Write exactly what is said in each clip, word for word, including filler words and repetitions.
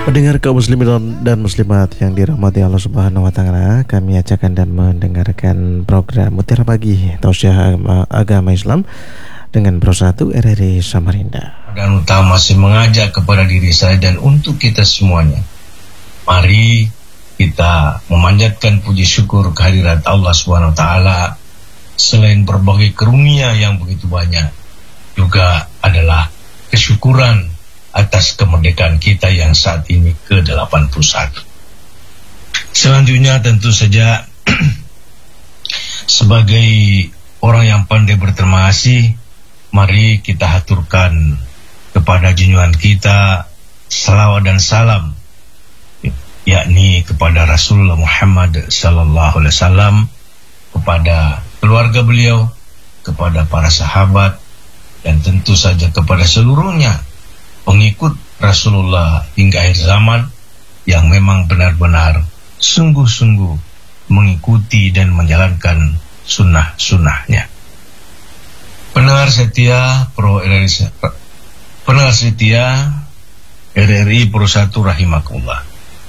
Pendengar kaum muslimin dan muslimat yang dirahmati Allah Subhanahu wa taala, kami ajakkan dan mendengarkan program Mutiara Pagi Tausiah Agama, Agama Islam dengan Pro satu R R I Samarinda. Dan utama masih mengajak kepada diri saya dan untuk kita semuanya. Mari kita memanjatkan puji syukur kehadirat Allah Subhanahu wa taala. Selain berbagai karunia yang begitu banyak, juga adalah kesyukuran atas kemerdekaan kita yang saat ini ke delapan puluh satu. Selanjutnya tentu saja sebagai orang yang pandai berterima kasih, mari kita haturkan kepada junjungan kita salawat dan salam, yakni kepada Rasulullah Muhammad sallallahu alaihi wasallam, kepada keluarga beliau, kepada para sahabat, dan tentu saja kepada seluruhnya pengikut Rasulullah hingga akhir zaman yang memang benar-benar sungguh-sungguh mengikuti dan menjalankan sunnah-sunnahnya. Pendengar setia Pro R R I, pendengar setia R R I Pro satu rahimakumullah.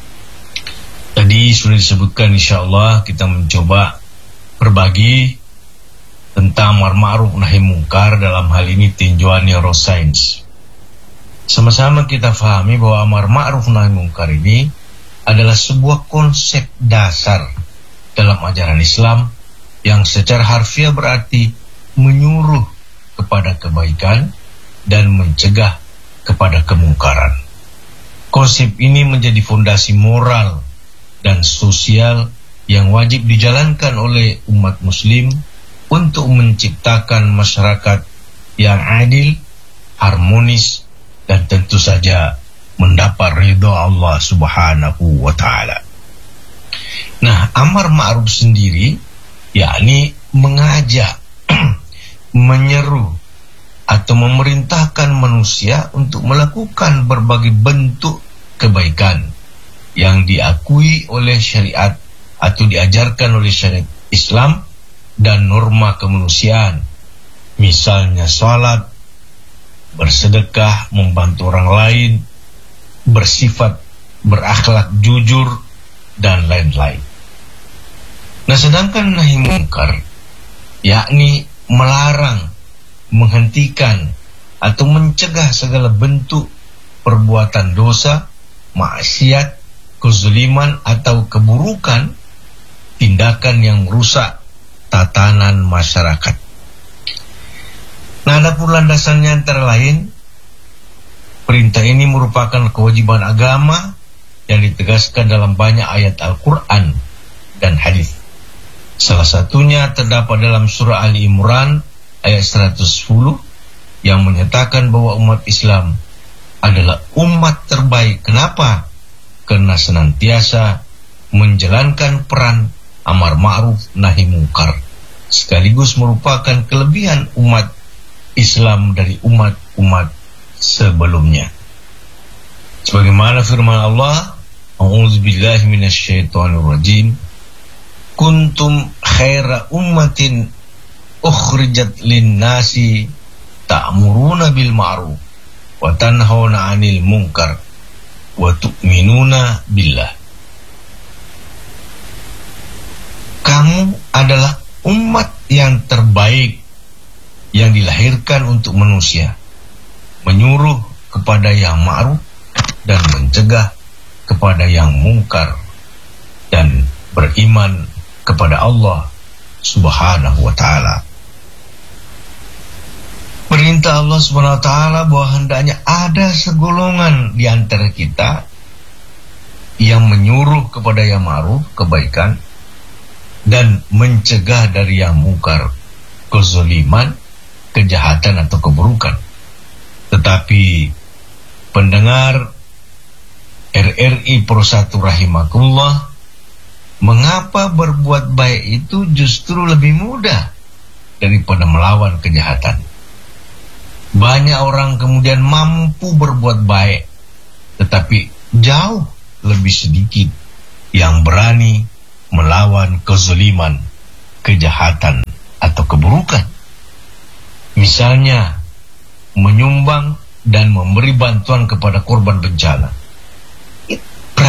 Tadi sudah disebutkan, insyaallah kita mencoba berbagi tentang amar ma'ruf nahi mungkar, dalam hal ini tinjauan neuroscience. Sama-sama kita fahami bahwa amar ma'ruf nahi mungkar ini adalah sebuah konsep dasar dalam ajaran Islam yang secara harfiah berarti menyuruh kepada kebaikan dan mencegah kepada kemungkaran. Konsep ini menjadi fondasi moral dan sosial yang wajib dijalankan oleh umat muslim untuk menciptakan masyarakat yang adil, harmonis, dan tentu saja mendapat ridha Allah Subhanahu wa taala. Nah, amar ma'ruf sendiri yakni mengajak, menyeru atau memerintahkan manusia untuk melakukan berbagai bentuk kebaikan yang diakui oleh syariat atau diajarkan oleh syariat Islam dan norma kemanusiaan. Misalnya salat, bersedekah, membantu orang lain, bersifat berakhlak jujur, dan lain-lain. Nah, sedangkan nahi mungkar yakni melarang, menghentikan atau mencegah segala bentuk perbuatan dosa, maksiat, kezuliman atau keburukan, tindakan yang merusak tatanan masyarakat. Nah, adapun landasannya antara lain, perintah ini merupakan kewajiban agama yang ditegaskan dalam banyak ayat Al-Quran dan hadis. Salah satunya terdapat dalam surah Ali Imran ayat seratus sepuluh yang menyatakan bahwa umat Islam adalah umat terbaik. Kenapa? Karena senantiasa menjalankan peran amar ma'ruf nahi mungkar, sekaligus merupakan kelebihan umat Islam dari umat-umat sebelumnya. Sebagaimana firman Allah, A'udzubillahi minasyaitonirrajim, kuntum khaira ummatin ukhrijat linnasi ta'muruna bil ma'ruf wa tanhauna 'anil munkar wa tu'minuna billah. Kamu adalah umat yang terbaik yang dilahirkan untuk manusia, menyuruh kepada yang ma'ruf dan mencegah kepada yang mungkar, dan beriman kepada Allah Subhanahu wa taala. Perintah Allah Subhanahu wa taala bahwa hendaknya ada segolongan di antara kita yang menyuruh kepada yang ma'ruf, kebaikan, dan mencegah dari yang mungkar, kezaliman, kejahatan atau keburukan. Tetapi pendengar R R I Pro satu rahimakumullah, mengapa berbuat baik itu justru lebih mudah daripada melawan kejahatan? Banyak orang kemudian mampu berbuat baik, tetapi jauh lebih sedikit yang berani melawan kezaliman, kejahatan atau keburukan. Misalnya menyumbang dan memberi bantuan kepada korban bencana.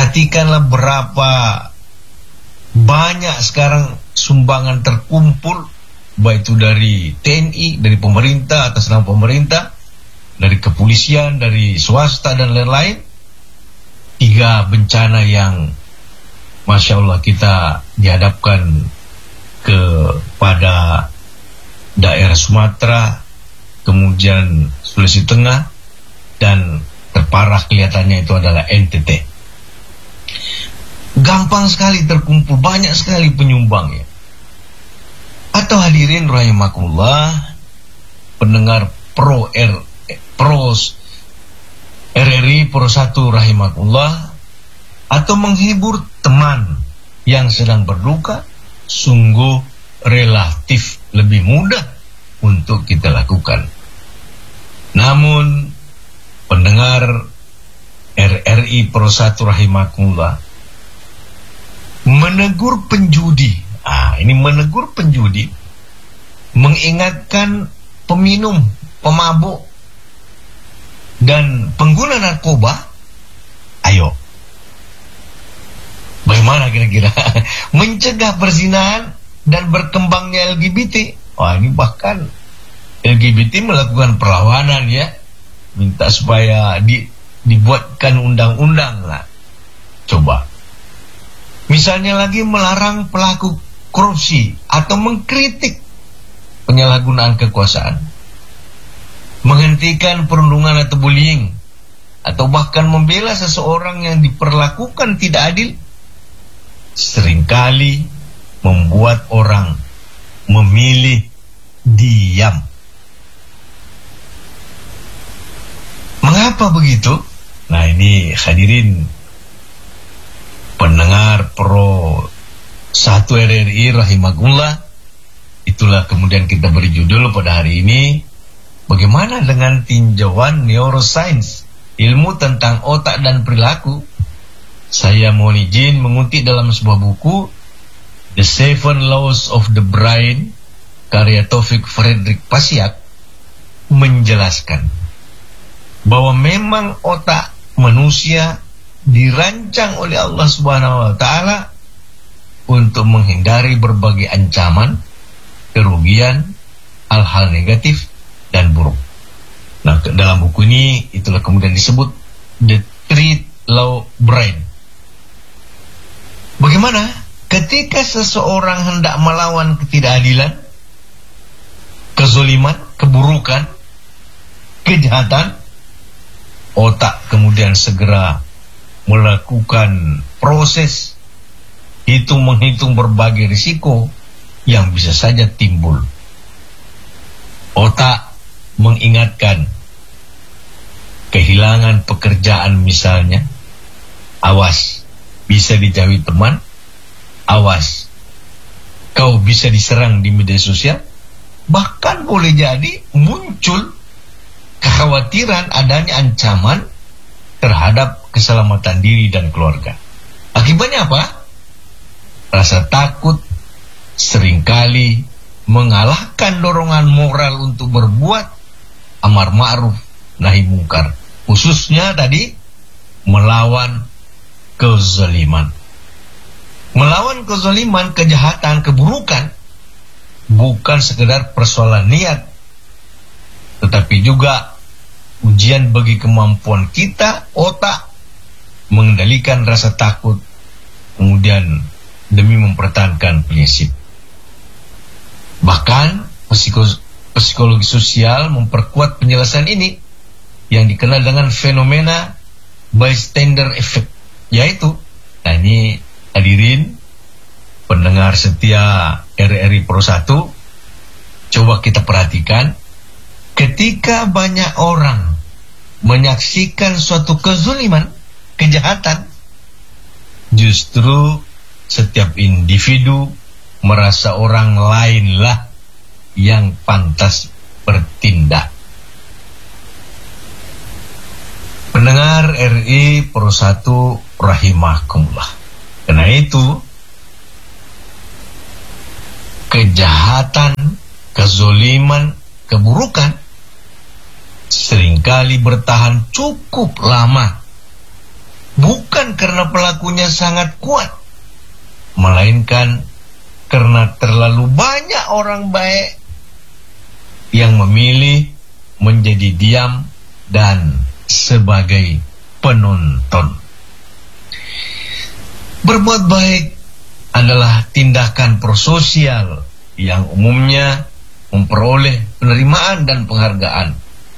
perhatikanlah berapa banyak sekarang sumbangan terkumpul, baik itu dari T N I, dari pemerintah, atas nama pemerintah, dari kepolisian, dari swasta dan lain-lain. Tiga bencana yang Masya Allah kita dihadapkan kepada daerah Sumatera, kemudian Sulawesi Tengah, dan terparah kelihatannya itu adalah N T T. Gampang sekali terkumpul, banyak sekali penyumbangnya. Atau hadirin rahimakumullah, pendengar pro R pros R R I Pro satu rahimakumullah, atau menghibur teman yang sedang berduka, sungguh relatif lebih mudah untuk kita lakukan. Namun pendengar R R I Pro satu rahimakumullah, menegur penjudi, ah ini menegur penjudi, mengingatkan peminum, pemabuk, dan pengguna narkoba, ayo, bagaimana kira-kira mencegah perzinahan dan berkembangnya L G B T? Wah, ini bahkan L G B T melakukan perlawanan ya, minta supaya di, dibuatkan undang-undang lah. Coba, misalnya lagi melarang pelaku korupsi atau mengkritik penyalahgunaan kekuasaan, menghentikan perundungan atau bullying, atau bahkan membela seseorang yang diperlakukan tidak adil, seringkali membuat orang memilih diam. Mengapa begitu? Nah, ini hadirin pendengar Pro satu R R I rahimakumullah, itulah kemudian kita beri judul pada hari ini, bagaimana dengan tinjauan neuroscience, ilmu tentang otak dan perilaku. Saya mohon izin mengutip dalam sebuah buku, The Seven Laws of the Brain, karya Taufik Frederick Pasiak, menjelaskan bahwa memang otak manusia dirancang oleh Allah Subhanahu wa taala untuk menghindari berbagai ancaman, kerugian, hal-hal negatif dan buruk. Nah, dalam buku ini itulah kemudian disebut The Three Law Brain. Bagaimana ketika seseorang hendak melawan ketidakadilan, kezaliman, keburukan, kejahatan, otak kemudian segera melakukan proses hitung menghitung berbagai risiko yang bisa saja timbul. Otak mengingatkan kehilangan pekerjaan misalnya, awas, bisa dijauhi teman, awas, kau bisa diserang di media sosial, bahkan boleh jadi muncul kekhawatiran adanya ancaman terhadap keselamatan diri dan keluarga. Akibatnya apa? Rasa takut seringkali mengalahkan dorongan moral untuk berbuat amar ma'ruf nahi mungkar, khususnya tadi melawan kezaliman. Melawan kezaliman, kejahatan, keburukan bukan sekedar persoalan niat, tetapi juga ujian bagi kemampuan kita, otak, mengendalikan rasa takut, kemudian demi mempertahankan prinsip. Bahkan psikologi sosial memperkuat penjelasan ini yang dikenal dengan fenomena bystander effect, yaitu, nah ini hadirin pendengar setia R R I Pro satu, coba kita perhatikan, ketika banyak orang menyaksikan suatu kezaliman, kejahatan, justru setiap individu merasa orang lainlah yang pantas bertindak. Pendengar R I Pro satu rahimakumullah. Karena itu, kejahatan, kezaliman, keburukan seringkali bertahan cukup lama, bukan bukan karena pelakunya sangat kuat, melainkan karena terlalu banyak orang baik yang memilih menjadi diam dan sebagai penonton. Berbuat baik adalah tindakan prososial yang umumnya memperoleh penerimaan dan penghargaan.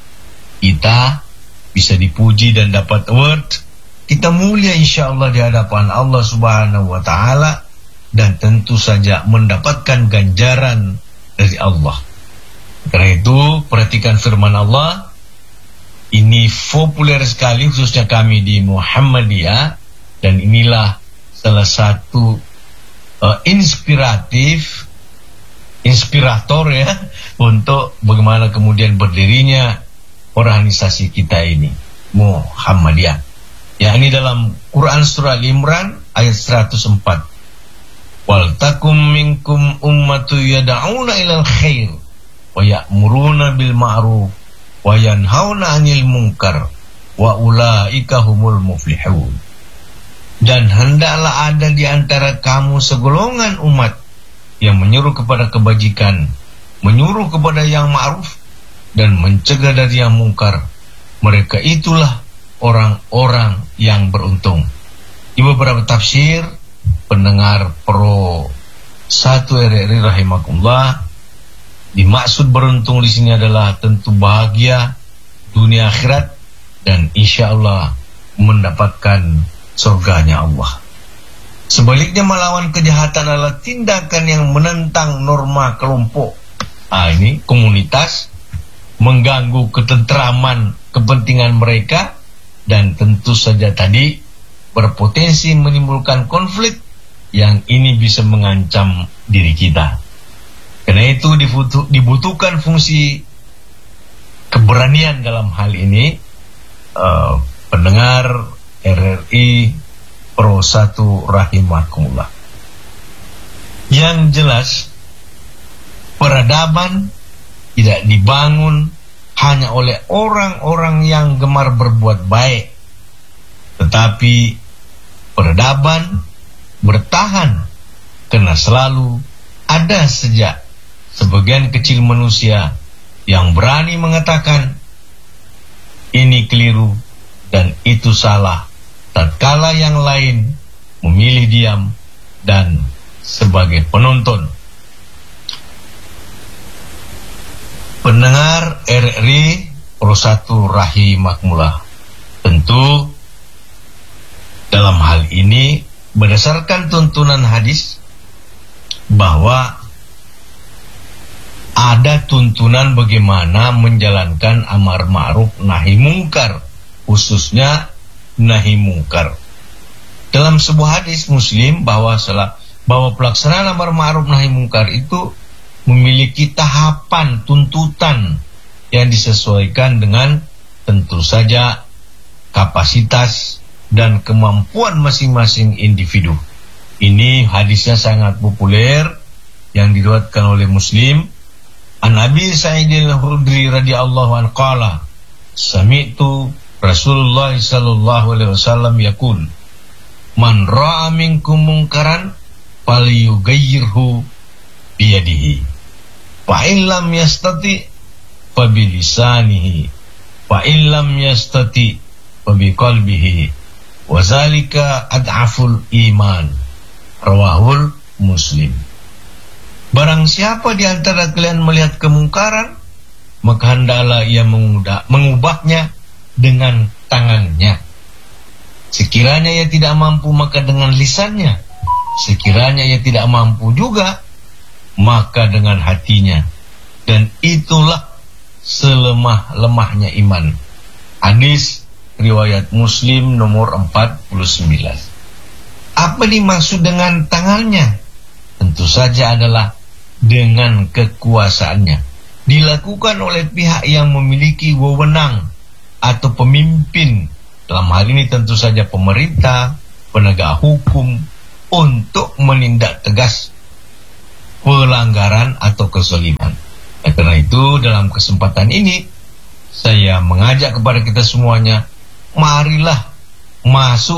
Kita bisa dipuji dan dapat award, kita mulia insya Allah di hadapan Allah Subhanahu wa Ta'ala, dan tentu saja mendapatkan ganjaran dari Allah. Karena itu perhatikan firman Allah, ini populer sekali khususnya kami di Muhammadiyah, dan inilah salah satu uh, inspiratif inspirator ya untuk bagaimana kemudian berdirinya organisasi kita ini, Muhammadiyah. Ya, ini dalam Quran surah Al-Imran ayat seratus empat. Wal takum minkum ummatu yad'una ilal khair wa ya'muruna bil ma'ruf wa yanhauna 'anil munkar wa ulaika humul muflihun. Dan hendaklah ada di antara kamu segolongan umat yang menyuruh kepada kebajikan, menyuruh kepada yang ma'ruf, dan mencegah dari yang mungkar. Mereka itulah orang-orang yang beruntung. Di beberapa tafsir, pendengar Pro satu R R I rahimakumullah, dimaksud beruntung di sini adalah tentu bahagia dunia akhirat dan insya Allah mendapatkan surganya Allah. Sebaliknya melawan kejahatan adalah tindakan yang menentang norma kelompok. Ah, ini komunitas, mengganggu ketentraman kepentingan mereka, dan tentu saja tadi berpotensi menimbulkan konflik yang ini bisa mengancam diri kita. Karena itu dibutuh, dibutuhkan fungsi keberanian dalam hal ini. Uh, pendengar R R I Pro satu rahimakumullah. Yang jelas, peradaban tidak dibangun hanya oleh orang-orang yang gemar berbuat baik, tetapi peradaban bertahan karena selalu ada sejak sebagian kecil manusia yang berani mengatakan ini keliru dan itu salah, tatkala yang lain memilih diam dan sebagai penonton. Pendengar R R I Pro satu rahimakumullah, tentu dalam hal ini berdasarkan tuntunan hadis bahwa ada tuntunan bagaimana menjalankan amar ma'ruf nahi mungkar, khususnya nahi mungkar. Dalam sebuah hadis Muslim bahwa salah, bahwa pelaksanaan amar ma'ruf nahi mungkar itu memiliki tahapan tuntutan yang disesuaikan dengan tentu saja kapasitas dan kemampuan masing-masing individu. Ini hadisnya sangat populer yang diriwayatkan oleh Muslim. An Abi Sa'id al-Khudri radhiyallahu anhu qala sami'tu Rasulullah sallallahu alaihi wasallam yaqul man ra'a minkum munkaran falyughayyirhu biyadihi fa in lam yastati fa bilisanihi fa in lam yastati fa biqalbihi wa zalika ad'aful iman. Rawahul Muslim. Barang siapa di antara kalian melihat kemungkaran, maka hendaklah ia mengubah, mengubahnya dengan tangannya. Sekiranya ia tidak mampu, maka dengan lisannya. Sekiranya ia tidak mampu juga, maka dengan hatinya. Dan itulah selemah-lemahnya iman. Hadis riwayat Muslim nomor empat puluh sembilan. Apa dimaksud dengan tangannya? Tentu saja adalah dengan kekuasaannya. Dilakukan oleh pihak yang memiliki wewenang atau pemimpin, dalam hal ini tentu saja pemerintah, penegak hukum, untuk menindak tegas pelanggaran atau kezaliman. Nah, karena itu dalam kesempatan ini saya mengajak kepada kita semuanya, marilah masuk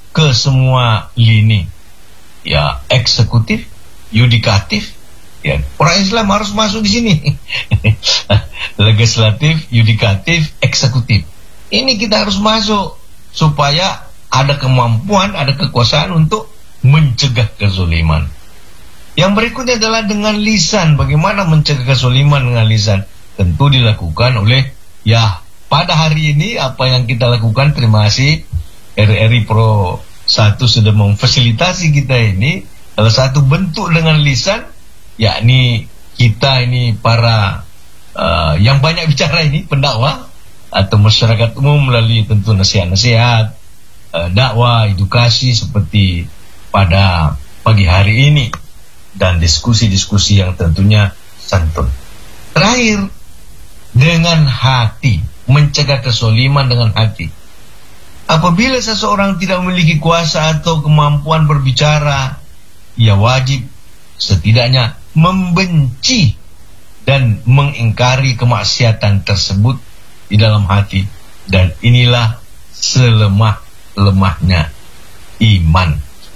ke semua lini, ya eksekutif, yudikatif, ya orang Islam harus masuk di sini. Legislatif, yudikatif, eksekutif. Ini kita harus masuk supaya ada kemampuan, ada kekuasaan untuk mencegah kezaliman. Yang berikutnya adalah dengan lisan. Bagaimana mencegah kezaliman dengan lisan? Tentu dilakukan oleh, ya pada hari ini apa yang kita lakukan, terima kasih R R I Pro satu sudah memfasilitasi kita ini. Salah satu bentuk dengan lisan, yakni kita ini para uh, yang banyak bicara ini, pendakwah atau masyarakat umum melalui tentu nasihat-nasihat, uh, dakwah, edukasi seperti pada pagi hari ini, dan diskusi-diskusi yang tentunya santun. Terakhir, dengan hati, mencegah kezaliman dengan hati. Apabila seseorang tidak memiliki kuasa atau kemampuan berbicara, ia wajib setidaknya membenci dan mengingkari kemaksiatan tersebut di dalam hati. Dan inilah selemah-lemahnya iman.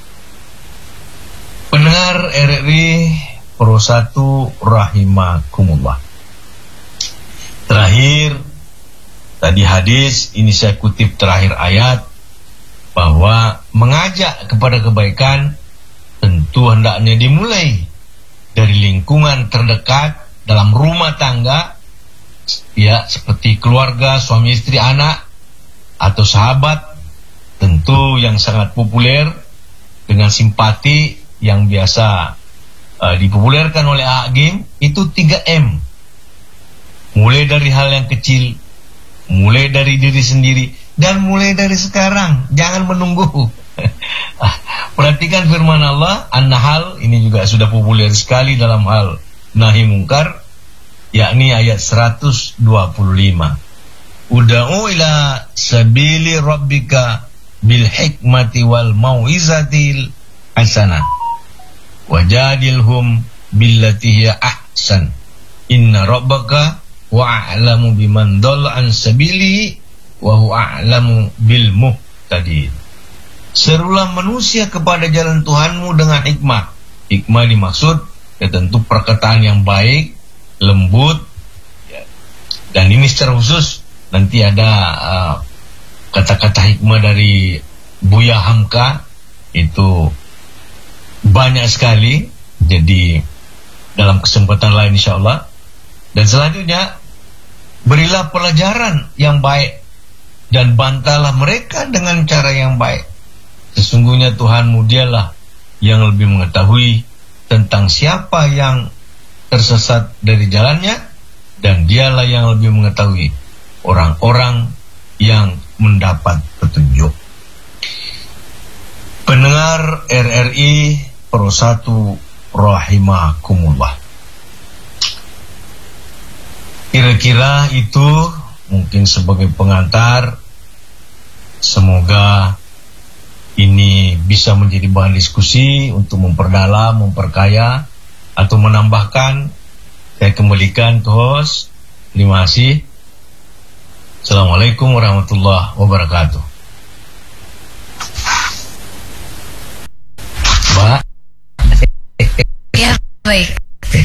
Pendengar R R I Pro satu rahimakumullah. Terakhir, tadi hadis, ini saya kutip terakhir ayat, bahwa mengajak kepada kebaikan tentu hendaknya dimulai dari lingkungan terdekat dalam rumah tangga, ya seperti keluarga, suami istri, anak, atau sahabat, tentu yang sangat populer dengan simpati yang biasa uh, dipopulerkan oleh Agim, itu tiga M. Mulai dari hal yang kecil, mulai dari diri sendiri, dan mulai dari sekarang, jangan menunggu. Perhatikan firman Allah An-Nahl, ini juga sudah populer sekali dalam hal nahi mungkar, yakni ayat seratus dua puluh lima. Uda'u ila sabili rabbika bil hikmati wal mau'izatil hasanah wajadilhum billati hiya ahsan inna rabbaka wa'alamu biman dhalla an sabilihi wa huwa a'lamu bil muhtadin. Serulah manusia kepada jalan Tuhanmu dengan hikmah. Hikmah dimaksud ya tentu perkataan yang baik, lembut, ya. Dan ini secara khusus nanti ada uh, kata-kata hikmah dari Buya Hamka, itu banyak sekali. Jadi dalam kesempatan lain insyaallah. Dan selanjutnya, berilah pelajaran yang baik dan bantalah mereka dengan cara yang baik. Sesungguhnya Tuhanmu dialah yang lebih mengetahui tentang siapa yang tersesat dari jalannya, dan dialah yang lebih mengetahui orang-orang yang mendapat petunjuk. Pendengar R R I Pro satu rahimakumullah. Kira-kira itu mungkin sebagai pengantar. Semoga ini bisa menjadi bahan diskusi untuk memperdalam, memperkaya, atau menambahkan. Saya kembalikan ke host. Terima kasih. Assalamualaikum warahmatullahi wabarakatuh. Mbak. Ya, baik.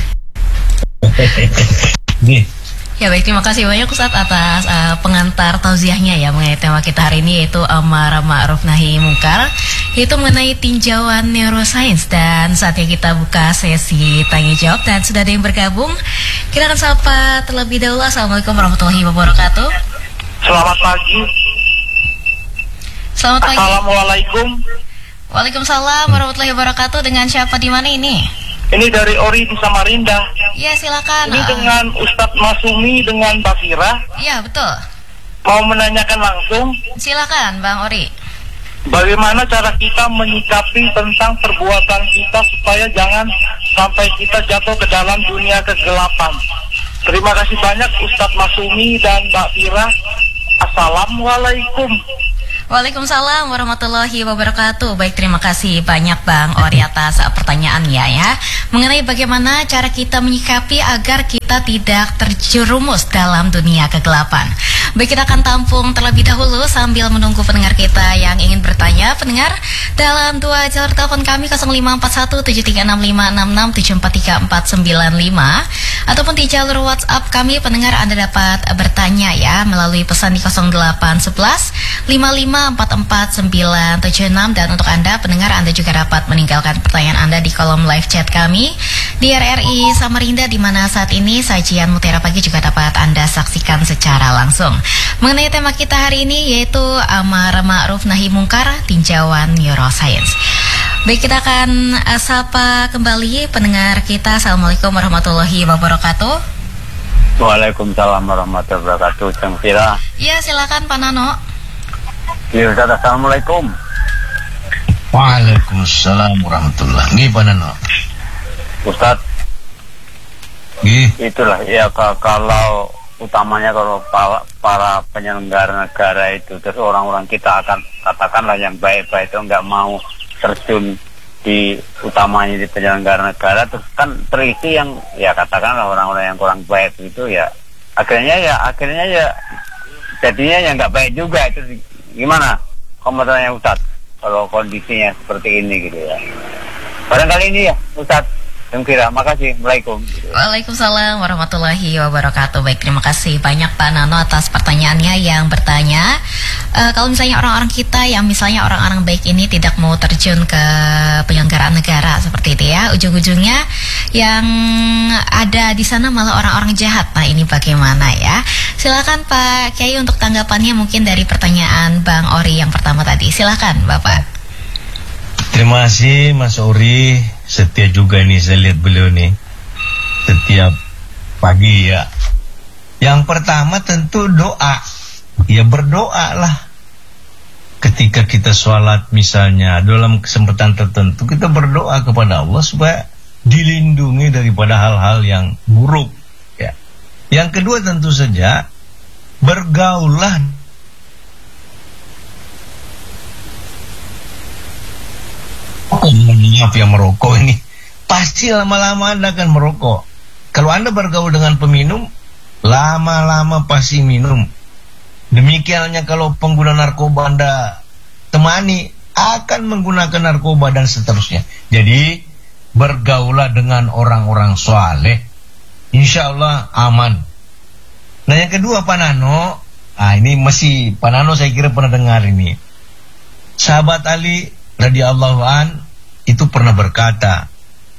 Nih. Ya baik, terima kasih banyak Ustaz atas uh, pengantar tausiahnya ya mengenai tema kita hari ini, yaitu amar ma'ruf nahi mungkar, yaitu mengenai tinjauan neuroscience. Dan saatnya kita buka sesi tanya jawab, dan sudah ada yang bergabung. Kita akan sapa terlebih dahulu. Assalamualaikum warahmatullahi wabarakatuh. Selamat pagi. Selamat pagi. Assalamualaikum. Waalaikumsalam warahmatullahi wabarakatuh. Dengan siapa, di mana ini? Ini dari Ori di Samarinda. Ya, silakan. Ini uh, dengan Ustadz Masumi dengan Basira. Ya, betul. Mau menanyakan langsung. Silakan, Bang Ori. Bagaimana cara kita menyikapi tentang perbuatan kita supaya jangan sampai kita jatuh ke dalam dunia kegelapan. Terima kasih banyak Ustadz Masumi dan Mbak Fira. Assalamualaikum. Waalaikumsalam warahmatullahi wabarakatuh. Baik, terima kasih banyak Bang Ori atas pertanyaannya ya, mengenai bagaimana cara kita menyikapi agar kita tidak terjerumus dalam dunia kegelapan. Baik, kita akan tampung terlebih dahulu sambil menunggu pendengar kita yang ingin bertanya. pendengar dalam dua jalur telepon kami nol lima empat satu tujuh tiga enam lima enam enam tujuh empat tiga empat sembilan lima ataupun di jalur WhatsApp kami pendengar Anda dapat bertanya ya melalui pesan di nol delapan satu satu lima lima empat empat sembilan tujuh enam, dan untuk Anda pendengar Anda juga dapat meninggalkan pertanyaan Anda di kolom live chat kami di R R I Samarinda, di mana saat ini sajian Mutiara Pagi juga dapat Anda saksikan secara langsung. Mengenai tema kita hari ini yaitu amar ma'ruf nahi mungkar, tinjauan neuroscience. Baik, kita akan uh, sapa kembali pendengar kita. Assalamualaikum warahmatullahi wabarakatuh. Waalaikumsalam warahmatullahi wabarakatuh. Cang Fira. Ya, silakan Pak Nano. Ya, Ustaz, assalamualaikum. Waalaikumsalam warahmatullahi. Nggih, Pak Nano. Ustaz. Nggih. Itulah ya, kalau utamanya kalau para, para penyelenggara negara itu, terus orang-orang kita akan katakanlah yang baik-baik itu nggak mau terjun di utamanya di penyelenggara negara, terus kan terisi yang ya katakanlah orang-orang yang kurang baik itu ya akhirnya ya akhirnya ya jadinya ya nggak baik juga. Itu gimana komentarnya Ustaz kalau kondisinya seperti ini gitu ya? Barangkali ini ya Ustaz. Kira, makasih. Assalamualaikum. Waalaikumsalam warahmatullahi wabarakatuh. Baik, terima kasih banyak Pak Nano atas pertanyaannya yang bertanya. Uh, kalau misalnya orang-orang kita yang misalnya orang-orang baik ini tidak mau terjun ke penyelenggaraan negara seperti itu ya, ujung-ujungnya yang ada di sana malah orang-orang jahat. Nah, ini bagaimana ya? Silakan Pak Kiai untuk tanggapannya mungkin dari pertanyaan Bang Ori yang pertama tadi. Silakan Bapak. Terima kasih Mas Ori. Setia juga nih saya lihat beliau nih setiap pagi ya. Yang pertama tentu doa. Ya berdoa lah. Ketika kita sholat misalnya dalam kesempatan tertentu kita berdoa kepada Allah supaya dilindungi daripada hal-hal yang buruk ya. Yang kedua tentu saja bergaulah maaf yang merokok ini pasti lama-lama Anda akan merokok. Kalau Anda bergaul dengan peminum, lama-lama pasti minum. Demikiannya kalau pengguna narkoba Anda temani, akan menggunakan narkoba dan seterusnya. Jadi bergaulah dengan orang-orang saleh, insya Allah aman. Nah yang kedua Pak Nano, ah ini masih Pak Nano saya kira pernah dengar ini. Sahabat Ali radhiyallahu an itu pernah berkata,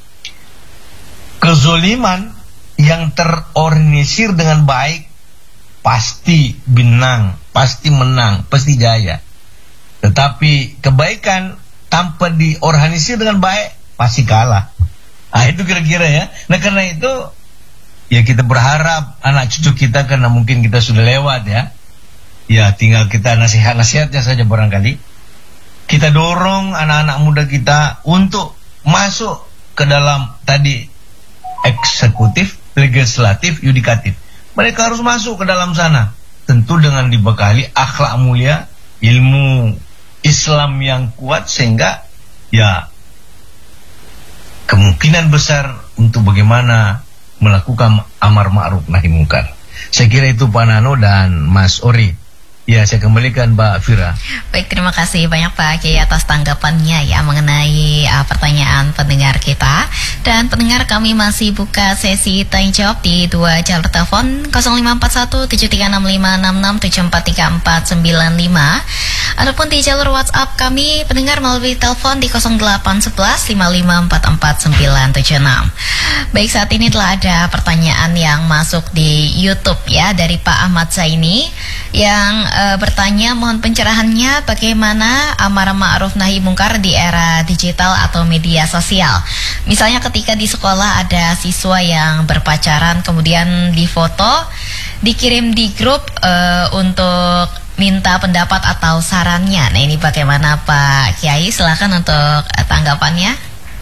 kezoliman yang terorganisir dengan baik pasti benang, pasti menang, pasti jaya. Tetapi kebaikan tanpa diorganisir dengan baik pasti kalah. Nah itu kira-kira ya. Nah karena itu ya kita berharap anak cucu kita, karena mungkin kita sudah lewat ya, ya tinggal kita nasihat-nasihatnya saja barangkali. Kita dorong anak-anak muda kita untuk masuk ke dalam tadi eksekutif, legislatif, yudikatif. Mereka harus masuk ke dalam sana. Tentu dengan dibekali akhlak mulia, ilmu Islam yang kuat, sehingga ya kemungkinan besar untuk bagaimana melakukan amar ma'ruf nahi mungkar. Saya kira itu Pak Nano dan Mas Ori. Ya, saya kembalikan Mbak Fira. Baik, terima kasih banyak Pak Kiai atas tanggapannya ya mengenai uh, pertanyaan pendengar kita. Dan pendengar, kami masih buka sesi tanya jawab di dua jalur telepon nol lima empat satu tujuh tiga enam lima enam enam tujuh empat tiga empat sembilan lima ataupun di jalur WhatsApp kami pendengar melalui telepon di nol delapan satu satu lima lima empat empat sembilan tujuh enam. Baik, saat ini telah ada pertanyaan yang masuk di YouTube ya dari Pak Ahmad Zaini yang uh, bertanya, mohon pencerahannya bagaimana amar ma'ruf nahi mungkar di era digital atau media sosial. Misalnya ketika di sekolah ada siswa yang berpacaran kemudian difoto, dikirim di grup uh, untuk minta pendapat atau sarannya. Nah ini bagaimana Pak Kiai? Silakan untuk uh, tanggapannya.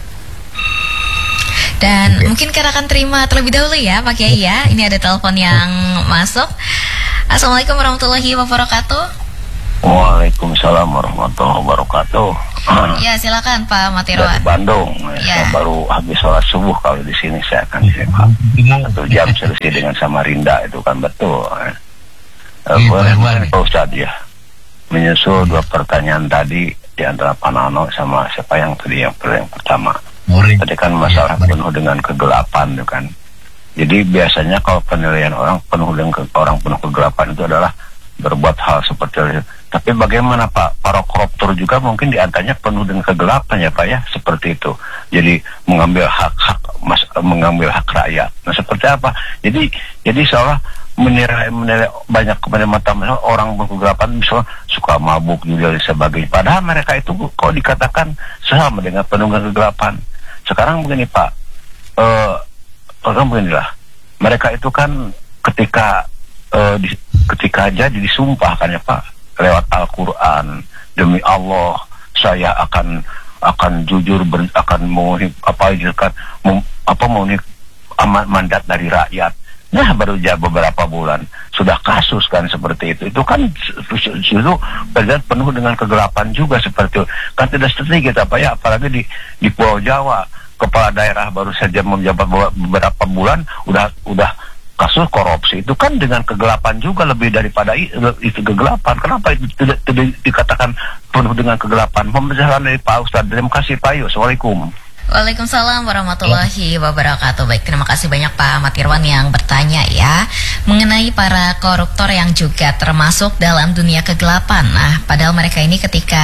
Dan okay, mungkin kita akan terima terlebih dahulu ya Pak Kiai ya. Ini ada telepon yang masuk. Assalamualaikum warahmatullahi wabarakatuh. Waalaikumsalam warahmatullahi wabarakatuh. Ya silakan Pak Matirwan. Dari Bandung. Ya. Saya baru habis sholat subuh. Kalau di sini saya akan simak satu jam selesai dengan Samarinda, itu kan betul. Eh, Pak Ustadz ya, menyusul dua pertanyaan tadi, di antara Pak Nano sama siapa yang tadi yang, yang pertama. Murid. Tadi kan masalah ya, penuh dengan kegelapan itu kan. Jadi biasanya kalau penilaian orang penuh dengan ke, orang penuh kegelapan itu adalah berbuat hal seperti itu. Tapi bagaimana Pak, para koruptor juga mungkin diantaranya penuh dengan kegelapan ya Pak ya, seperti itu. Jadi mengambil hak-hak mas, mengambil hak rakyat. Nah seperti apa? Jadi jadi seolah menilai menilai banyak kepada mata orang berkegelapan, misalnya suka mabuk juga dan sebagainya. Padahal mereka itu kok dikatakan sama dengan penuh dengan kegelapan. Sekarang begini Pak, eh, orang beginilah, mereka itu kan ketika eh, di, ketika jadi disumpah kan ya Pak, lewat Al-Quran, demi Allah saya akan akan jujur ber, akan memenuhi apa kan mem, apa memenuhi amat mandat dari rakyat. Nah baru aja beberapa bulan sudah kasus kan seperti itu. Itu kan itu presiden penuh dengan kegelapan juga seperti itu. Kan tidak seperti kita Pak ya, apalagi di di Pulau Jawa, kepala daerah baru saja menjabat beberapa bulan udah udah kasus korupsi. Itu kan dengan kegelapan juga, lebih daripada itu kegelapan. Kenapa itu tidak, tidak dikatakan penuh dengan kegelapan? Pembicaraan dari Pak Ustadz. Terima kasih Pak Yu. Assalamualaikum. Waalaikumsalam warahmatullahi wabarakatuh. Baik, terima kasih banyak Pak Ahmad Irwan yang bertanya ya mengenai para koruptor yang juga termasuk dalam dunia kegelapan. Nah, padahal mereka ini ketika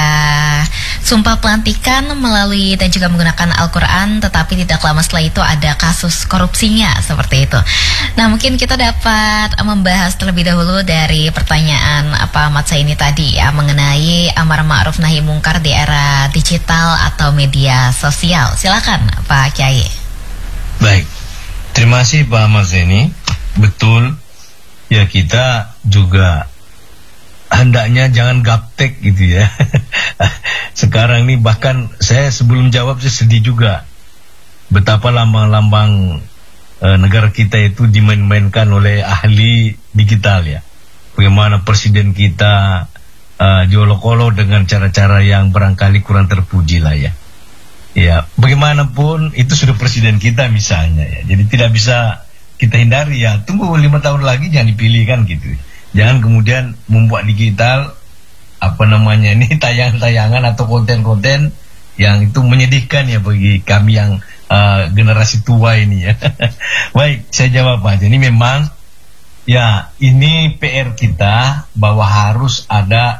sumpah pelantikan melalui dan juga menggunakan Al-Quran, tetapi tidak lama setelah itu ada kasus korupsinya seperti itu. Nah, mungkin kita dapat membahas terlebih dahulu dari pertanyaan Pak Ahmad saya ini tadi ya mengenai amar ma'ruf nahi mungkar di era digital atau media sosial. Silakan Pak Kiai. Baik, terima kasih Pak Ahmad Zaini. Betul, ya kita juga hendaknya jangan gaptek gitu ya. Sekarang ini bahkan saya sebelum jawab saya sedih juga betapa lambang-lambang e, negara kita itu dimain-mainkan oleh ahli digital ya. Bagaimana presiden kita e, diolok-olok dengan cara-cara yang barangkali kurang terpuji lah ya. Ya, bagaimanapun itu sudah presiden kita misalnya ya. Jadi tidak bisa kita hindari ya. Tunggu lima tahun lagi jangan dipilih kan gitu. Jangan kemudian membuat digital apa namanya ini tayangan-tayangan atau konten-konten yang itu menyedihkan ya bagi kami yang uh, generasi tua ini ya. Baik, saya jawab aja. Ini memang ya ini P R kita bahwa harus ada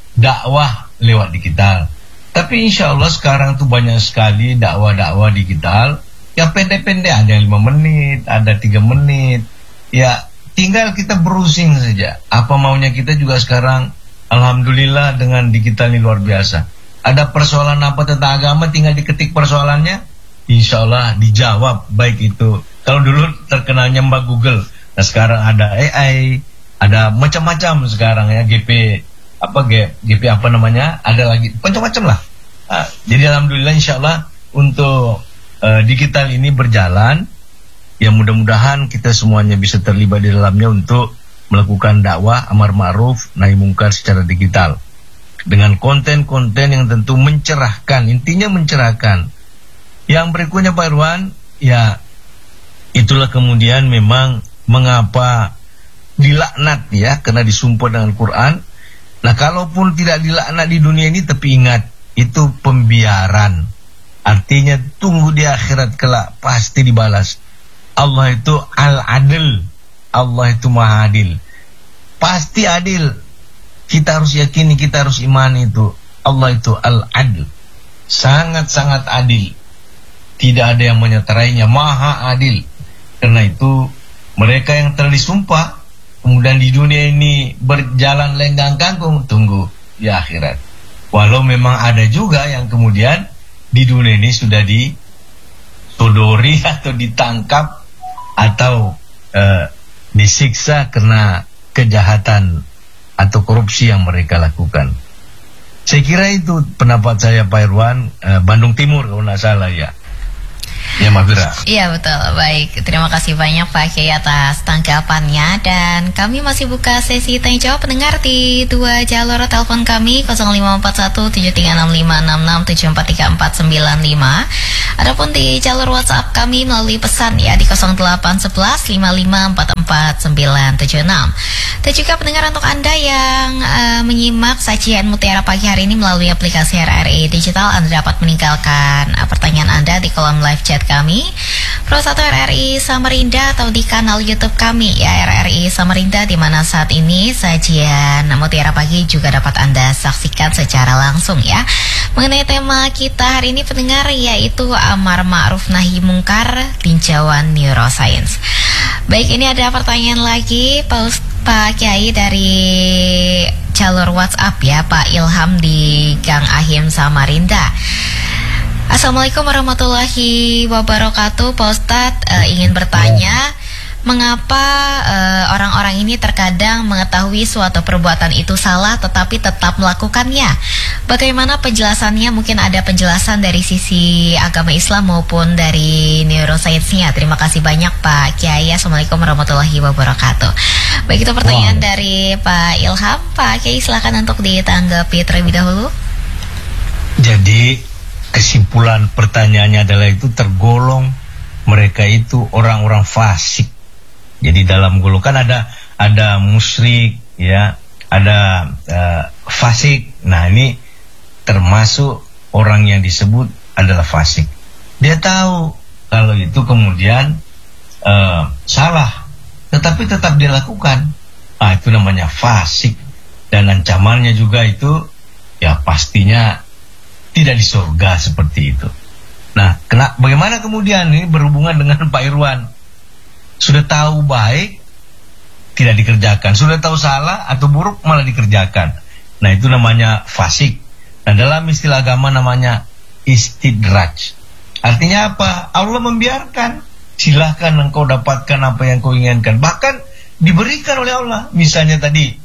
dakwah lewat digital. Tapi insya Allah sekarang tuh banyak sekali dakwah-dakwah digital yang pendek-pendek, ada yang lima menit, ada tiga menit. Ya tinggal kita browsing saja. Apa maunya kita juga sekarang, alhamdulillah dengan digital ini luar biasa. Ada persoalan apa tentang agama, tinggal diketik persoalannya, insya Allah dijawab. Baik itu, kalau dulu terkenalnya Mbak Google, nah sekarang ada A I, ada macam-macam sekarang ya, G P apa G, G P apa namanya, ada lagi macam-macam lah. Nah, jadi alhamdulillah insya Allah untuk uh, digital ini berjalan, ya mudah-mudahan kita semuanya bisa terlibat di dalamnya untuk melakukan dakwah amar ma'ruf nahi mungkar secara digital dengan konten-konten yang tentu mencerahkan, intinya mencerahkan. Yang berikutnya Pak Irwan, ya itulah kemudian memang mengapa dilaknat ya, karena disumpah dengan Quran. Nah, kalaupun tidak dilaknat di dunia ini, tapi ingat, itu pembiaran. Artinya tunggu di akhirat kelak, pasti dibalas. Allah itu al-adil. Allah itu maha adil. Pasti adil. Kita harus yakini, kita harus imani itu. Allah itu al-adil. Sangat-sangat adil. Tidak ada yang menyetarainya, maha adil. Karena itu, mereka yang telah disumpah, kemudian di dunia ini berjalan lenggang kangkung, tunggu di akhirat. Walau memang ada juga yang kemudian di dunia ini sudah disodori atau ditangkap atau uh, disiksa karena kejahatan atau korupsi yang mereka lakukan. Saya kira itu pendapat saya Pak Irwan, uh, Bandung Timur kalau tidak salah ya. Ya Mafira. Iya betul, baik. Terima kasih banyak Pak Kiai atas tanggapannya. Dan kami masih buka sesi tanya jawab pendengar di dua jalur telepon kami nol lima empat satu tujuh tiga enam lima enam enam tujuh empat tiga empat sembilan lima Adapun di jalur WhatsApp kami melalui pesan ya di nol delapan satu satu lima lima empat empat sembilan tujuh enam. Dan juga pendengar untuk Anda yang uh, menyimak sajian Mutiara Pagi hari ini melalui aplikasi R R I Digital, Anda dapat meninggalkan uh, pertanyaan Anda di kolom live chat kami Pro satu R R I Samarinda atau di kanal YouTube kami ya R R I Samarinda, di mana saat ini sajian Mutiara Pagi juga dapat Anda saksikan secara langsung ya. Mengenai tema kita hari ini pendengar, yaitu amar ma'ruf nahi mungkar, tinjauan neuroscience. Baik, ini ada pertanyaan lagi Pak Pak Kiai dari jalur WhatsApp ya, Pak Ilham di Gang Ahim Samarinda. Assalamualaikum warahmatullahi wabarakatuh. Pak Ustadz uh, ingin bertanya, mengapa uh, orang-orang ini terkadang mengetahui suatu perbuatan itu salah tetapi tetap melakukannya? Bagaimana penjelasannya? Mungkin ada penjelasan dari sisi agama Islam maupun dari neuroscience-nya. Terima kasih banyak Pak Kiai. Assalamualaikum warahmatullahi wabarakatuh. Baik, itu pertanyaan wow. dari Pak Ilham. Pak Kiai silakan untuk ditanggapi terlebih dahulu. Jadi kesimpulan pertanyaannya adalah itu tergolong mereka itu orang-orang fasik. Jadi dalam golongan ada ada musyrik ya, ada uh, fasik. Nah, ini termasuk orang yang disebut adalah fasik. Dia tahu kalau itu kemudian uh, salah, tetapi tetap dia lakukan. Ah, itu namanya fasik. Dan ancamannya juga itu ya pastinya tidak di surga seperti itu. Nah, kena, bagaimana kemudian ini berhubungan dengan Pak Irwan? Sudah tahu baik tidak dikerjakan, sudah tahu salah atau buruk malah dikerjakan. Nah, itu namanya fasik. Nah, dalam istilah agama namanya istidraj. Artinya apa? Allah membiarkan. Silahkan engkau dapatkan apa yang kau inginkan. Bahkan diberikan oleh Allah. Misalnya tadi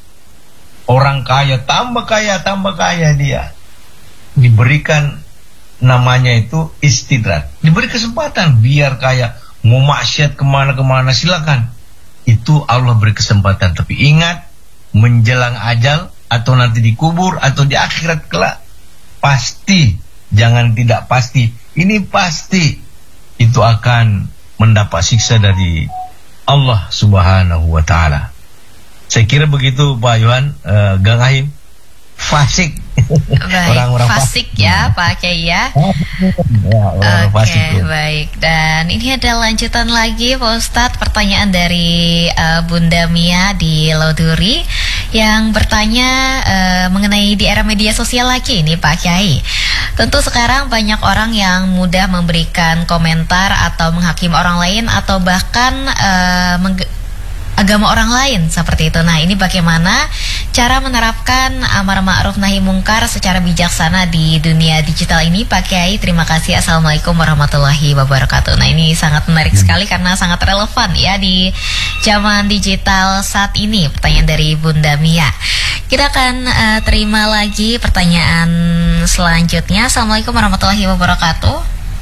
orang kaya tambah kaya tambah kaya dia, diberikan namanya itu istidraj. Diberi kesempatan biar kaya, mau maksiat kemana-kemana silakan. Itu Allah beri kesempatan. Tapi ingat, menjelang ajal atau nanti dikubur atau di akhirat kelak, pasti, jangan tidak pasti, ini pasti itu akan mendapat siksa dari Allah Subhanahu wa Ta'ala. Saya kira begitu Pak Yohan, uh, Gang Ahim. Fasik. Baik, orang-orang fasik, fasik ya Pak Kiai ya. Ya, Oke, okay, baik. Dan ini ada lanjutan lagi Pak Ustadz, pertanyaan dari uh, Bunda Mia di Loduri yang bertanya uh, mengenai di era media sosial lagi ini Pak Kiai. Tentu sekarang banyak orang yang mudah memberikan komentar atau menghakimi orang lain atau bahkan uh, meng- agama orang lain seperti itu. Nah, ini bagaimana cara menerapkan amar ma'ruf nahi mungkar secara bijaksana di dunia digital ini Pak Kiai? Terima kasih. Assalamualaikum warahmatullahi wabarakatuh. Nah, ini sangat menarik sekali karena sangat relevan ya di zaman digital saat ini. Pertanyaan dari Bunda Mia. Kita akan uh, terima lagi pertanyaan selanjutnya. Assalamualaikum warahmatullahi wabarakatuh.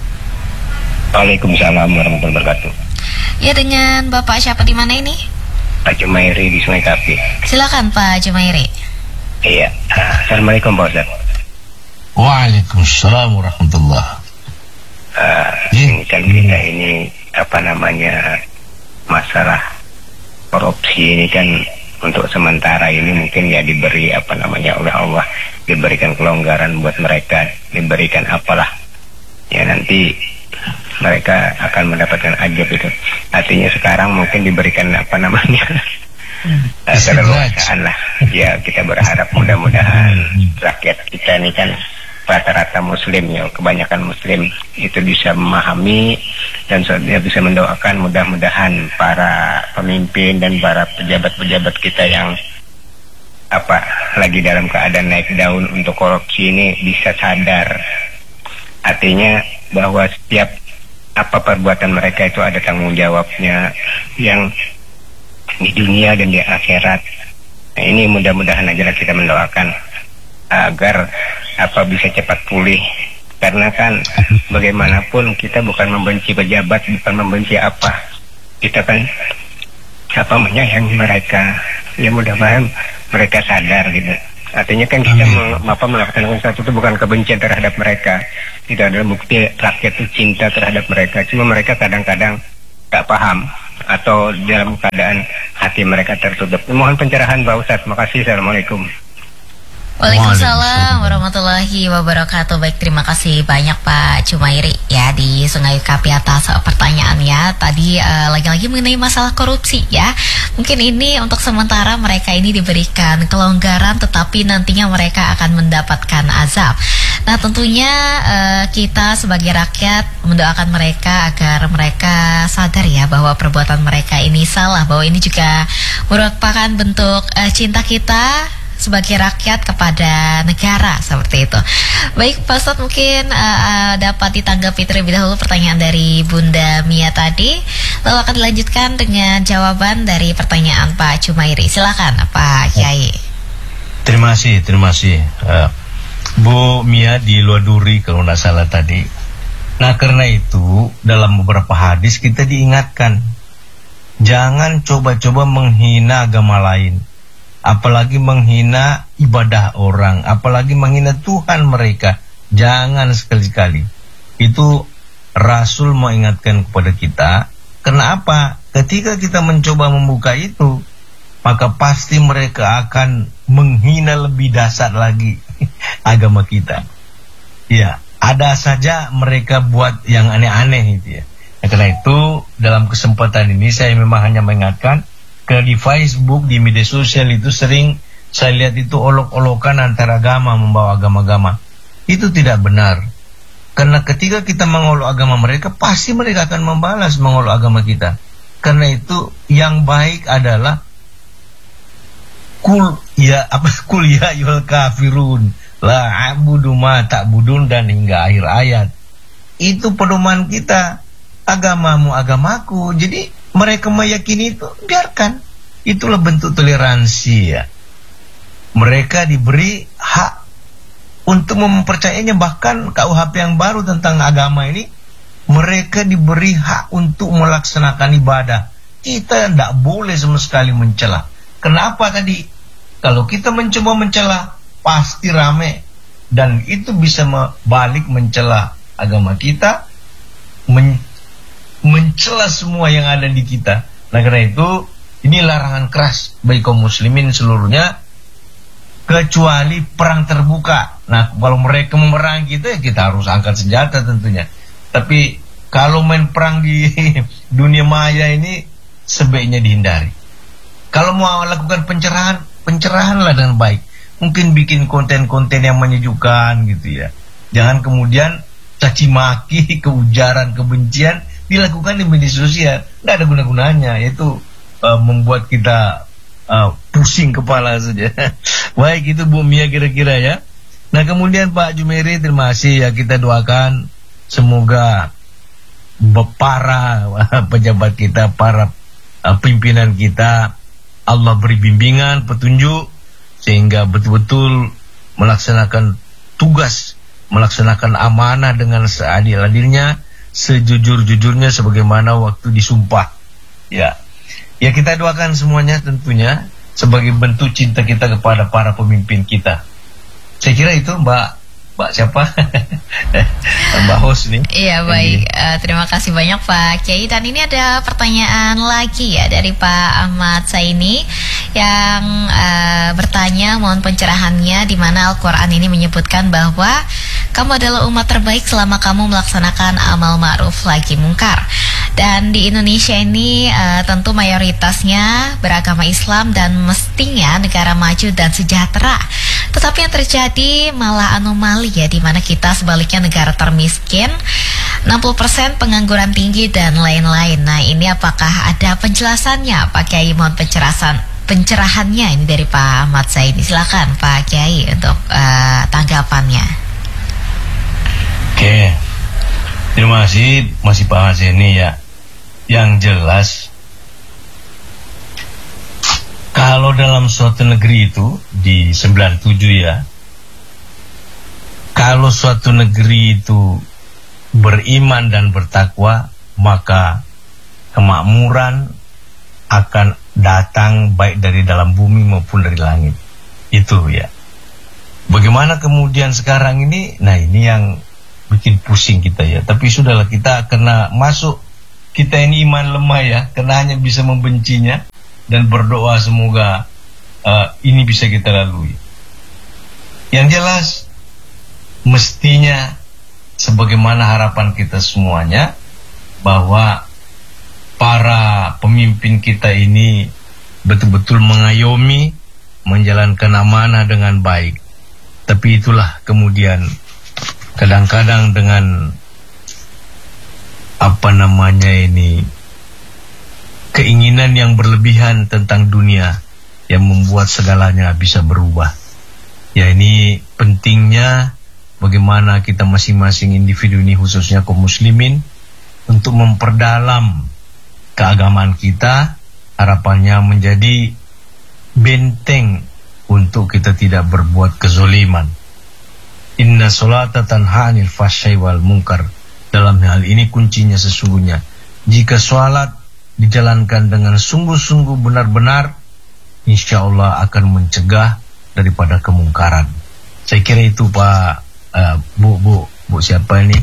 Waalaikumsalam warahmatullahi wabarakatuh. Ya, dengan Bapak siapa di mana ini? Pak Jumairi di Sungai Kapi. Silakan Pak Jumairi. Iya. Uh, Assalamualaikum Pak Ustaz. Waalaikumsalam warahmatullahi. Uh, ini kan kita ini apa namanya masalah korupsi ini kan untuk sementara ini mungkin ya diberi apa namanya oleh Allah, diberikan kelonggaran buat mereka, diberikan apalah ya nanti mereka akan mendapatkan ajab itu. Artinya sekarang mungkin diberikan apa namanya uh, keleluasaan lah. Ya kita berharap mudah-mudahan rakyat kita ini kan rata-rata muslim ya, kebanyakan muslim itu bisa memahami dan dia bisa mendoakan mudah-mudahan para pemimpin dan para pejabat-pejabat kita yang apa lagi dalam keadaan naik daun untuk korupsi ini bisa sadar. Artinya bahwa setiap apa perbuatan mereka itu ada tanggung jawabnya yang di dunia dan di akhirat. Nah, ini mudah-mudahan aja kita mendoakan agar apa bisa cepat pulih, karena kan bagaimanapun kita bukan membenci pejabat, bukan membenci apa, kita kan apa menyayangi mereka. Ya mudah-mudahan mereka sadar gitu. Artinya kan kita meng, apa, melaksanakan sesuatu itu bukan kebencian terhadap mereka. Tidak ada bukti rakyat itu cinta terhadap mereka. Cuma mereka kadang-kadang tak paham atau dalam keadaan hati mereka tertutup. Mohon pencerahan Pak Ustadz. Makasih. Assalamualaikum. Waalaikumsalam warahmatullahi wabarakatuh. Baik, terima kasih banyak Pak Jumairi ya di Sungai Kapi atas pertanyaannya tadi, uh, lagi-lagi mengenai masalah korupsi ya. Mungkin ini untuk sementara mereka ini diberikan kelonggaran, tetapi nantinya mereka akan mendapatkan azab. Nah, tentunya uh, kita sebagai rakyat mendoakan mereka agar mereka sadar ya bahwa perbuatan mereka ini salah, bahwa ini juga merupakan bentuk uh, cinta kita sebagai rakyat kepada negara, seperti itu. Baik Pak Ustadz, mungkin uh, uh, dapat ditanggapi terlebih dahulu pertanyaan dari Bunda Mia tadi, lalu akan dilanjutkan dengan jawaban dari pertanyaan Pak Jumairi. Silakan Pak Kiai. Terima kasih, terima kasih uh, Bu Mia di Luar Duri kalau tidak salah tadi. Nah, karena itu dalam beberapa hadis kita diingatkan, jangan coba-coba menghina agama lain, apalagi menghina ibadah orang, apalagi menghina Tuhan mereka. Jangan sekali-kali. Itu Rasul mau ingatkan kepada kita. Kenapa? Ketika kita mencoba membuka itu, maka pasti mereka akan menghina lebih dasar lagi agama kita. Ya, ada saja mereka buat yang aneh-aneh itu ya. Nah, karena itu dalam kesempatan ini saya memang hanya mengingatkan, ke di Facebook, di media sosial itu sering saya lihat itu olok-olokan antara agama, membawa agama-agama. Itu tidak benar. Karena ketika kita mengolok agama mereka, pasti mereka akan membalas mengolok agama kita. Karena itu yang baik adalah kul ya apa kul ya yul kafirun la abudu ma ta'budun dan hingga akhir ayat. Itu pedoman kita. Agamamu agamaku. Jadi mereka meyakini itu, biarkan. Itulah bentuk toleransi ya. Mereka diberi hak untuk mempercayainya. Bahkan K U H P yang baru tentang agama ini, mereka diberi hak untuk melaksanakan ibadah. Kita tidak boleh sama sekali mencela. Kenapa tadi? Kalau kita mencoba mencela, pasti rame. Dan itu bisa balik mencela agama kita, men mencela semua yang ada di kita. Nah, karena itu ini larangan keras bagi kaum muslimin seluruhnya, kecuali perang terbuka. Nah, kalau mereka memerang kita, ya kita harus angkat senjata tentunya. Tapi kalau main perang di dunia maya ini sebaiknya dihindari. Kalau mau lakukan pencerahan, pencerahanlah dengan baik. Mungkin bikin konten-konten yang menyejukkan gitu ya. Jangan kemudian caci maki, keujaran, kebencian dilakukan di media sosial, tidak ada guna-gunanya, yaitu uh, membuat kita uh, pusing kepala saja. Baik, itu Bu Mia kira-kira ya. Nah, kemudian Pak Jumairi, terima kasih ya, kita doakan semoga para pejabat kita, para uh, pimpinan kita, Allah beri bimbingan, petunjuk, sehingga betul-betul melaksanakan tugas, melaksanakan amanah dengan seadil-adilnya, sejujur-jujurnya sebagaimana waktu disumpah. Ya. Ya, kita doakan semuanya tentunya sebagai bentuk cinta kita kepada para pemimpin kita. Saya kira itu Mbak Mbak siapa? Mbak Hos nih. Iya, baik. Uh, terima kasih banyak Pak Kiai. Dan ini ada pertanyaan lagi ya dari Pak Ahmad Saini yang uh, bertanya, mohon pencerahannya, di mana Al-Quran ini menyebutkan bahwa kamu adalah umat terbaik selama kamu melaksanakan amal ma'ruf nahi mungkar. Dan di Indonesia ini uh, tentu mayoritasnya beragama Islam dan mestinya negara maju dan sejahtera. Tetapi yang terjadi malah anomali ya, di mana kita sebaliknya negara termiskin, enam puluh persen pengangguran tinggi dan lain-lain. Nah, ini apakah ada penjelasannya Pak Kiai? Mohon pencerahan pencerahannya ini dari Pak Ahmad Saini. Silakan Pak Kiai untuk uh, tanggapannya. Oke, terima kasih masih Pak Ahmad Saini ya. Yang jelas, kalau dalam suatu negeri itu di sembilan puluh tujuh ya, kalau suatu negeri itu beriman dan bertakwa, maka kemakmuran akan datang baik dari dalam bumi maupun dari langit. Itu ya. Bagaimana kemudian sekarang ini? Nah, ini yang bikin pusing kita ya. Tapi sudahlah, kita kena masuk, kita ini iman lemah ya, karena hanya bisa membencinya dan berdoa semoga uh, ini bisa kita lalui. Yang jelas, mestinya sebagaimana harapan kita semuanya, bahwa para pemimpin kita ini betul-betul mengayomi, menjalankan amanah dengan baik. Tapi itulah kemudian kadang-kadang dengan apa namanya ini, keinginan yang berlebihan tentang dunia yang membuat segalanya bisa berubah. Ya, ini pentingnya bagaimana kita masing-masing individu ini, khususnya kaum muslimin, untuk memperdalam keagamaan kita, harapannya menjadi benteng untuk kita tidak berbuat kezoliman. Inna sholata tanha 'anil fahsya'i wal munkar. Dalam hal ini kuncinya sesungguhnya, jika sholat dijalankan dengan sungguh-sungguh benar-benar, insya Allah akan mencegah daripada kemungkaran. Saya kira itu Pak, uh, Bu, Bu, Bu siapa ini?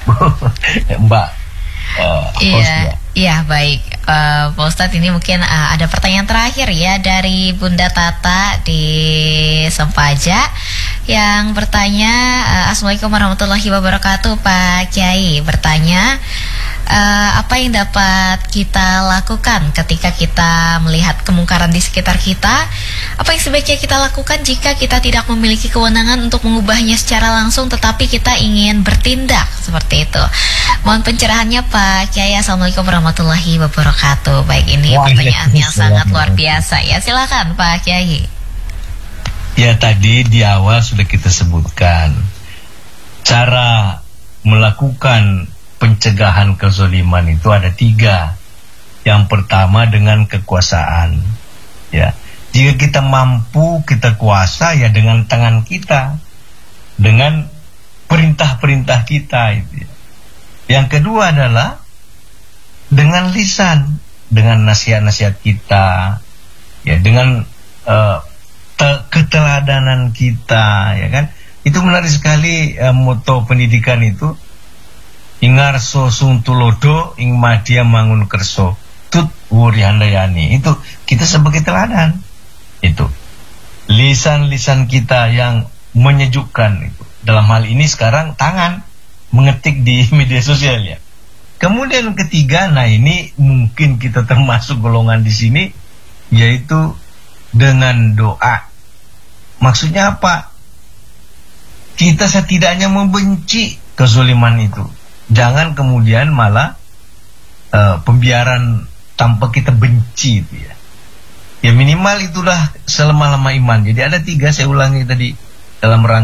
Mbak. Uh, Iya, iya baik, uh, Pak Ustadz, ini mungkin uh, ada pertanyaan terakhir ya dari Bunda Tata di Sempaja yang bertanya, uh, Assalamualaikum warahmatullahi wabarakatuh. Pak Kiai bertanya, uh, apa yang dapat kita lakukan ketika kita melihat kemungkaran di sekitar kita? Apa yang sebaiknya kita lakukan jika kita tidak memiliki kewenangan untuk mengubahnya secara langsung, tetapi kita ingin bertindak seperti itu? Mohon pencerahannya Pak Kiai. Assalamualaikum warahmatullahi wabarakatuh. Baik, ini pertanyaan yang sangat luar biasa ya. Silakan Pak Kiai. Ya, tadi di awal sudah kita sebutkan cara melakukan pencegahan kezaliman itu ada tiga. Yang pertama dengan kekuasaan. Ya, jika kita mampu, kita kuasa ya dengan tangan kita, dengan perintah-perintah kita itu ya. Yang kedua adalah dengan lisan, dengan nasihat-nasihat kita, ya, dengan uh, te- keteladanan kita, ya kan? Itu menarik sekali uh, moto pendidikan itu. Ingarso suntulodo ing madya mangun kerso tut wuri handayani. Itu kita sebagai teladan. Itu lisan-lisan kita yang menyejukkan itu. Dalam hal ini sekarang tangan mengetik di media sosial ya. Kemudian ketiga, nah ini mungkin kita termasuk golongan di sini, yaitu dengan doa. Maksudnya apa? Kita setidaknya membenci kezaliman itu. Jangan kemudian malah uh, pembiaran tanpa kita benci itu ya. Ya minimal itulah selemah-lemah iman. Jadi ada tiga, saya ulangi tadi dalam rangka